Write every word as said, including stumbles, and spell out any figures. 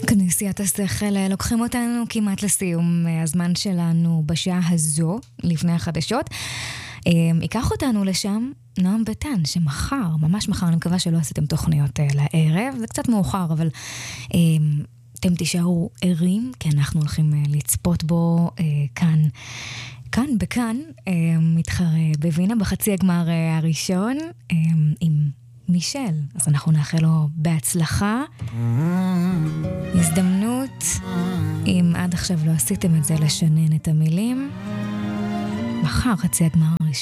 כנסיית השכל לוקחים אותנו כמעט לסיום הזמן שלנו בשעה הזו, לפני החדשות. ייקח אותנו לשם נועם ביטן, שמחר, ממש מחר, אני מקווה שלא עשיתם תוכניות לערב, זה קצת מאוחר, אבל אתם תישארו ערים, כי אנחנו הולכים לצפות בו כאן, כאן, בכאן, מתחרה בווינה, בחצי הגמר הראשון, עם מישל. אז אנחנו נאחל לו בהצלחה, הזדמנות, אם עד עכשיו לא עשיתם את זה, לשנן את המילים. מחר חצי הגמר הראשון.